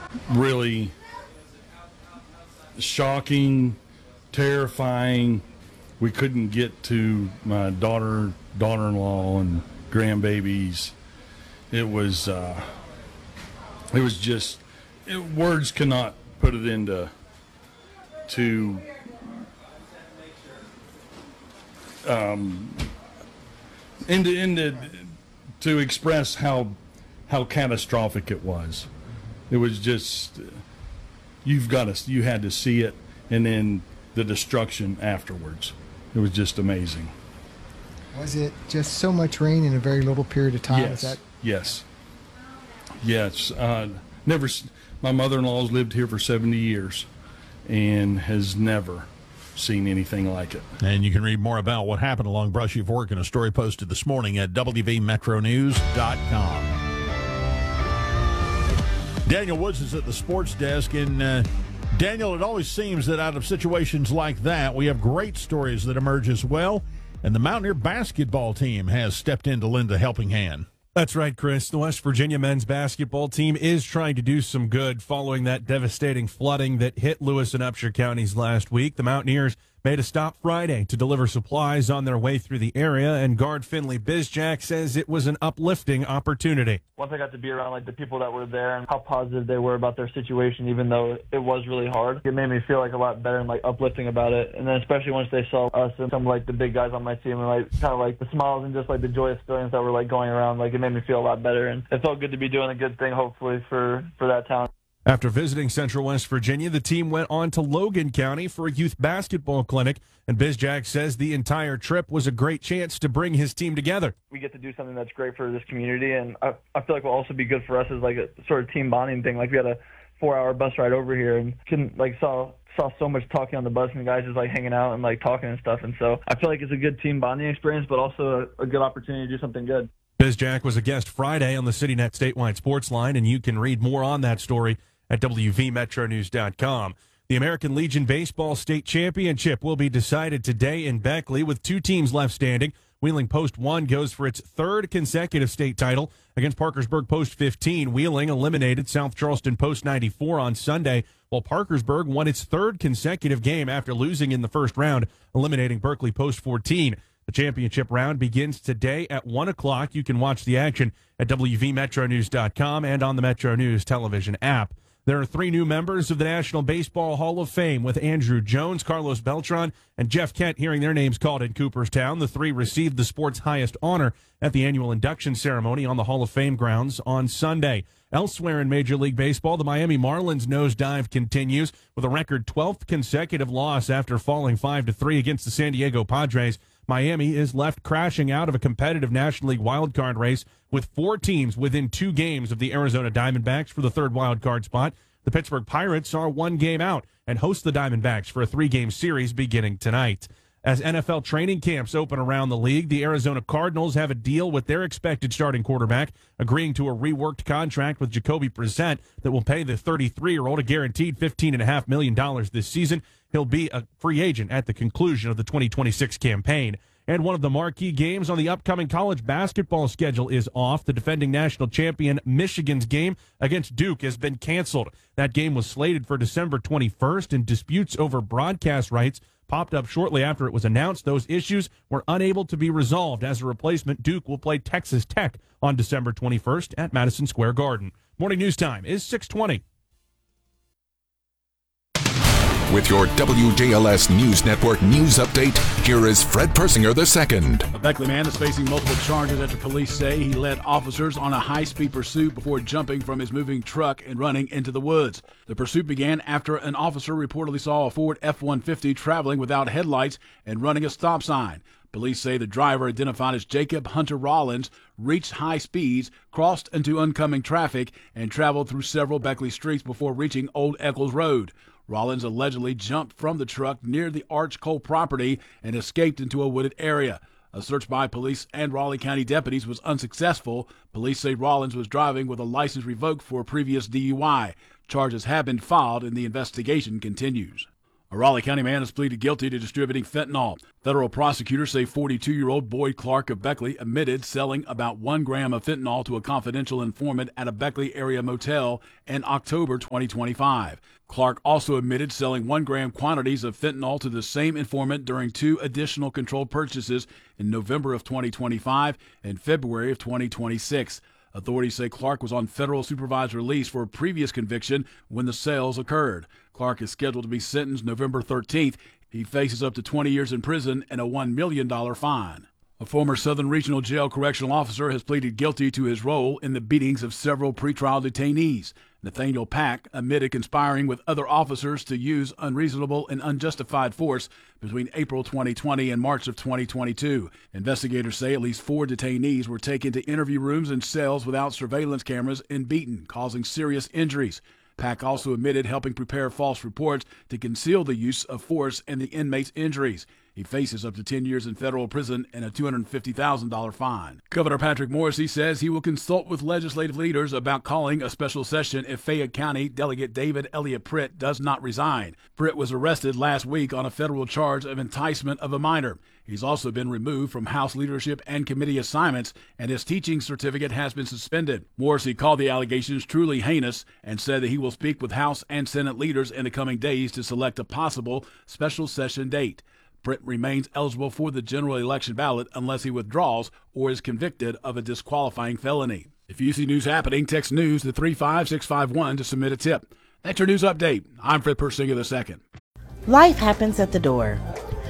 really shocking, terrifying. We couldn't get to my daughter-in-law, and grandbabies. It was just words cannot put it into to express how catastrophic it was. It was just you had to see it, and then the destruction afterwards. It was just amazing. Was it just so much rain in a very little period of time? Yes. Never. My mother-in-law's lived here for 70 years, and has never seen anything like it. And you can read more about what happened along Brushy Fork in a story posted this morning at WVMetroNews.com. Daniel Woods is at the sports desk, and Daniel, it always seems that out of situations like that, we have great stories that emerge as well, and the Mountaineer basketball team has stepped in to lend a helping hand. That's right, Chris. The West Virginia men's basketball team is trying to do some good following that devastating flooding that hit Lewis and Upshur counties last week. The Mountaineers made a stop Friday to deliver supplies on their way through the area, and guard Finley Bizjack says it was an uplifting opportunity. Once I got to be around the people that were there and how positive they were about their situation, even though it was really hard, it made me feel a lot better and uplifting about it. And then especially once they saw us and some the big guys on my team and the smiles and just the joyous feelings that were going around, it made me feel a lot better, and it felt good to be doing a good thing hopefully for that town. After visiting Central West Virginia, the team went on to Logan County for a youth basketball clinic, and Bizjack says the entire trip was a great chance to bring his team together. We get to do something that's great for this community, and I feel will also be good for us as a sort of team bonding thing. We had a 4-hour bus ride over here and saw so much talking on the bus, and the guys just hanging out and talking and stuff, and so I feel it's a good team bonding experience, but also a good opportunity to do something good. Bizjack was a guest Friday on the CityNet statewide sports line, and you can read more on that story at WVMetroNews.com. The American Legion Baseball State Championship will be decided today in Beckley with 2 teams left standing. Wheeling Post 1 goes for its 3rd consecutive state title against Parkersburg Post 15. Wheeling eliminated South Charleston Post 94 on Sunday, while Parkersburg won its 3rd consecutive game after losing in the first round, eliminating Berkeley Post 14. The championship round begins today at 1 o'clock. You can watch the action at WVMetroNews.com and on the Metro News television app. There are 3 new members of the National Baseball Hall of Fame, with Andrew Jones, Carlos Beltran, and Jeff Kent hearing their names called in Cooperstown. The 3 received the sport's highest honor at the annual induction ceremony on the Hall of Fame grounds on Sunday. Elsewhere in Major League Baseball, the Miami Marlins nosedive continues with a record 12th consecutive loss after falling 5-3 against the San Diego Padres. Miami is left crashing out of a competitive National League wildcard race with 4 teams within 2 games of the Arizona Diamondbacks for the 3rd wildcard spot. The Pittsburgh Pirates are 1 game out and host the Diamondbacks for a 3-game series beginning tonight. As NFL training camps open around the league, the Arizona Cardinals have a deal with their expected starting quarterback, agreeing to a reworked contract with Jacoby Brissett that will pay the 33-year-old a guaranteed $15.5 million this season. He'll be a free agent at the conclusion of the 2026 campaign. And one of the marquee games on the upcoming college basketball schedule is off. The defending national champion Michigan's game against Duke has been canceled. That game was slated for December 21st, and disputes over broadcast rights popped up shortly after it was announced. Those issues were unable to be resolved. As a replacement, Duke will play Texas Tech on December 21st at Madison Square Garden. Morning news time is 6:20. With your WJLS News Network news update, here is Fred Persinger II. A Beckley man is facing multiple charges after police say he led officers on a high-speed pursuit before jumping from his moving truck and running into the woods. The pursuit began after an officer reportedly saw a Ford F-150 traveling without headlights and running a stop sign. Police say the driver, identified as Jacob Hunter Rollins, reached high speeds, crossed into oncoming traffic, and traveled through several Beckley streets before reaching Old Eccles Road. Rollins allegedly jumped from the truck near the Arch Coal property and escaped into a wooded area. A search by police and Raleigh County deputies was unsuccessful. Police say Rollins was driving with a license revoked for a previous DUI. Charges have been filed and the investigation continues. A Raleigh County man has pleaded guilty to distributing fentanyl. Federal prosecutors say 42-year-old Boyd Clark of Beckley admitted selling about 1 gram of fentanyl to a confidential informant at a Beckley area motel in October 2025. Clark also admitted selling 1 gram quantities of fentanyl to the same informant during 2 additional controlled purchases in November of 2025 and February of 2026. Authorities say Clark was on federal supervised release for a previous conviction when the sales occurred. Clark is scheduled to be sentenced November 13th. He faces up to 20 years in prison and a $1 million fine. A former Southern Regional Jail correctional officer has pleaded guilty to his role in the beatings of several pretrial detainees. Nathaniel Pack admitted conspiring with other officers to use unreasonable and unjustified force between April 2020 and March of 2022. Investigators say at least 4 detainees were taken to interview rooms and cells without surveillance cameras and beaten, causing serious injuries. Pack also admitted helping prepare false reports to conceal the use of force and the inmates' injuries. He faces up to 10 years in federal prison and a $250,000 fine. Governor Patrick Morrisey says he will consult with legislative leaders about calling a special session if Fayette County Delegate David Elliott Pritt does not resign. Pritt was arrested last week on a federal charge of enticement of a minor. He's also been removed from House leadership and committee assignments, and his teaching certificate has been suspended. Morrisey called the allegations truly heinous and said that he will speak with House and Senate leaders in the coming days to select a possible special session date. Pritt remains eligible for the general election ballot unless he withdraws or is convicted of a disqualifying felony. If you see news happening, text news to 35651 to submit a tip. That's your news update. I'm Fred Persinger II. Life happens at the door.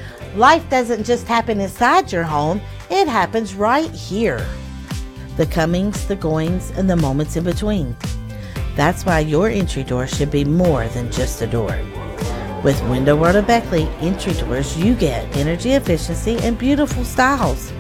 Life doesn't just happen inside your home, it happens right here. The comings, the goings, and the moments in between. That's why your entry door should be more than just a door. With Window World of Beckley entry doors, you get energy efficiency and beautiful styles.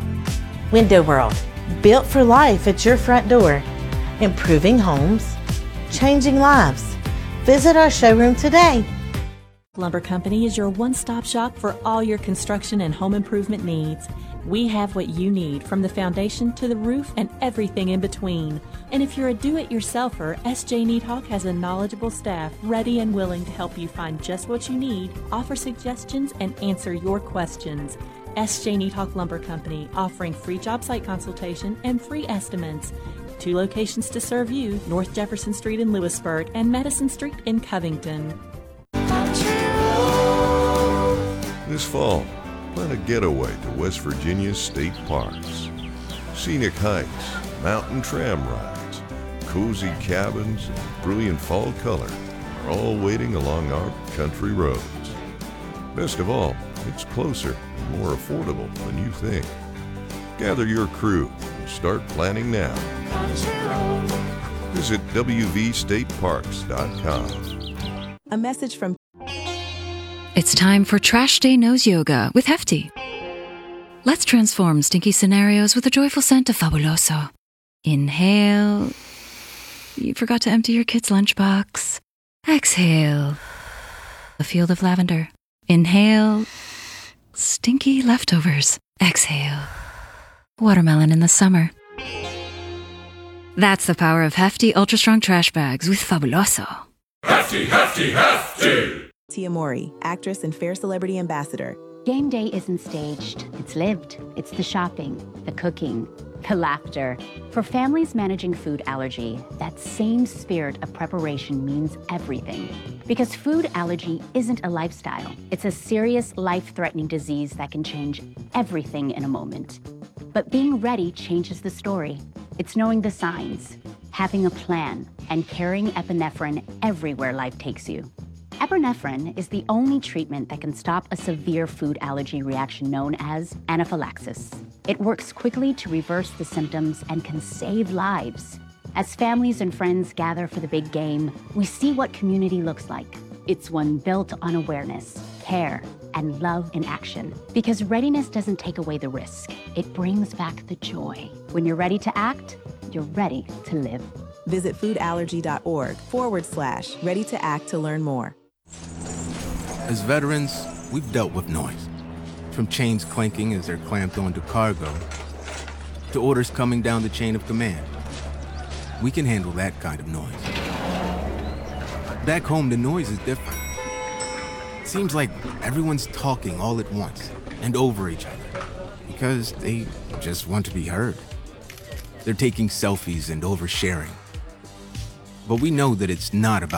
Window World, built for life at your front door. Improving homes, changing lives. Visit our showroom today. Lumber Company is your one-stop shop for all your construction and home improvement needs. We have what you need, from the foundation to the roof and everything in between. And if you're a do-it-yourselfer, S.J. Needhawk has a knowledgeable staff ready and willing to help you find just what you need, offer suggestions, and answer your questions. S.J. Needhawk Lumber Company, offering free job site consultation and free estimates. 2 locations to serve you, North Jefferson Street in Lewisburg and Madison Street in Covington. This fall, plan a getaway to West Virginia's state parks. Scenic hikes, mountain tram rides, cozy cabins, and brilliant fall color are all waiting along our country roads. Best of all, it's closer and more affordable than you think. Gather your crew and start planning now. Visit wvstateparks.com. A message from... It's time for Trash Day Nose Yoga with Hefty. Let's transform stinky scenarios with a joyful scent of Fabuloso. Inhale. You forgot to empty your kid's lunchbox. Exhale. A field of lavender. Inhale. Stinky leftovers. Exhale. Watermelon in the summer. That's the power of Hefty Ultra Strong Trash Bags with Fabuloso. Hefty, Hefty, Hefty! Tia Mori, actress and Fair Celebrity Ambassador. Game day isn't staged. It's lived. It's the shopping, the cooking, the laughter. For families managing food allergy, that same spirit of preparation means everything. Because food allergy isn't a lifestyle. It's a serious, life-threatening disease that can change everything in a moment. But being ready changes the story. It's knowing the signs, having a plan, and carrying epinephrine everywhere life takes you. Epinephrine is the only treatment that can stop a severe food allergy reaction known as anaphylaxis. It works quickly to reverse the symptoms and can save lives. As families and friends gather for the big game, we see what community looks like. It's one built on awareness, care, and love in action. Because readiness doesn't take away the risk. It brings back the joy. When you're ready to act, you're ready to live. Visit foodallergy.org/ready to act to learn more. As veterans, we've dealt with noise. From chains clanking as they're clamped onto cargo, to orders coming down the chain of command. We can handle that kind of noise. Back home, the noise is different. Seems like everyone's talking all at once and over each other because they just want to be heard. They're taking selfies and oversharing. But we know that it's not about